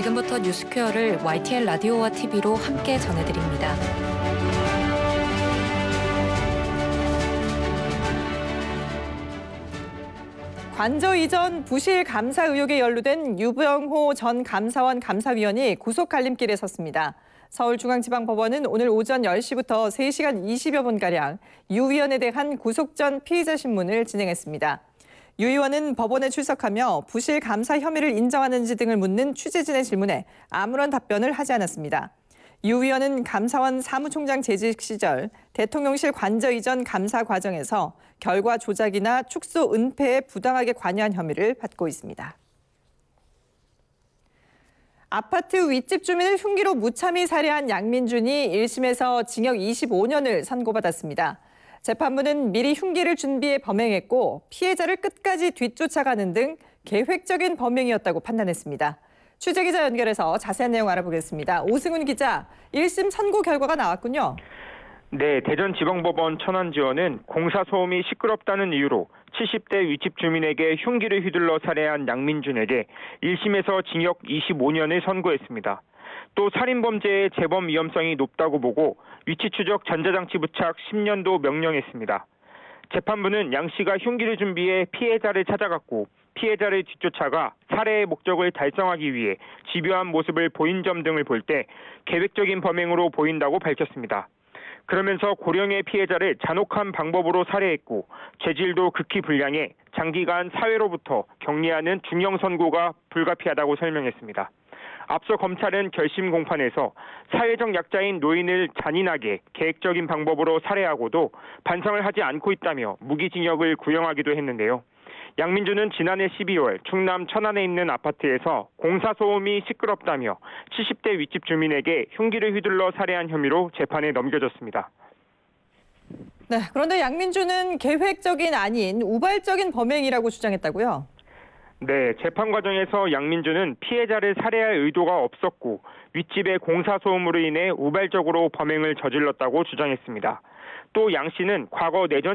지금부터 뉴스퀘어를 YTN 라디오와 TV로 함께 전해드립니다. 관저 이전 부실 감사 의혹에 연루된 유병호 전 감사원 감사위원이 구속 갈림길에 섰습니다. 서울중앙지방법원은 오늘 오전 10시부터 3시간 20여 분가량 유 의원에 대한 구속 전 피의자 신문을 진행했습니다. 유 의원은 법원에 출석하며 부실 감사 혐의를 인정하는지 등을 묻는 취재진의 질문에 아무런 답변을 하지 않았습니다. 유 의원은 감사원 사무총장 재직 시절 대통령실 관저 이전 감사 과정에서 결과 조작이나 축소 은폐에 부당하게 관여한 혐의를 받고 있습니다. 아파트 윗집 주민을 흉기로 무참히 살해한 양민준이 1심에서 징역 25년을 선고받았습니다. 재판부는 미리 흉기를 준비해 범행했고 피해자를 끝까지 뒤쫓아가는 등 계획적인 범행이었다고 판단했습니다. 취재기자 연결해서 자세한 내용 알아보겠습니다. 오승훈 기자, 1심 선고 결과가 나왔군요. 네, 대전지방법원 천안지원은 공사 소음이 시끄럽다는 이유로 70대 윗집 주민에게 흉기를 휘둘러 살해한 양민준에게 1심에서 징역 25년을 선고했습니다. 또 살인범죄의 재범 위험성이 높다고 보고 위치 추적 전자장치 부착 10년도 명령했습니다. 재판부는 양 씨가 흉기를 준비해 피해자를 찾아갔고 피해자를 뒤쫓아가 살해의 목적을 달성하기 위해 집요한 모습을 보인 점 등을 볼 때 계획적인 범행으로 보인다고 밝혔습니다. 그러면서 고령의 피해자를 잔혹한 방법으로 살해했고 죄질도 극히 불량해 장기간 사회로부터 격리하는 중형 선고가 불가피하다고 설명했습니다. 앞서 검찰은 결심 공판에서 사회적 약자인 노인을 잔인하게 계획적인 방법으로 살해하고도 반성을 하지 않고 있다며 무기징역을 구형하기도 했는데요. 양민준은 지난해 12월 충남 천안에 있는 아파트에서 공사 소음이 시끄럽다며 70대 윗집 주민에게 흉기를 휘둘러 살해한 혐의로 재판에 넘겨졌습니다. 네, 그런데 양민준은 계획적인 아닌 우발적인 범행이라고 주장했다고요? 네, 재판 과정에서 양민준은 피해자를 살해할 의도가 없었고 윗집의 공사 소음으로 인해 우발적으로 범행을 저질렀다고 주장했습니다. 또 양 씨는 과거 내전